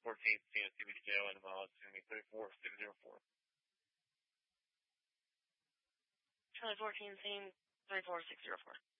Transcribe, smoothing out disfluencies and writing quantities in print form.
14th, CBDJO, and it's going to be 34604. Charlie 14, scene 34604.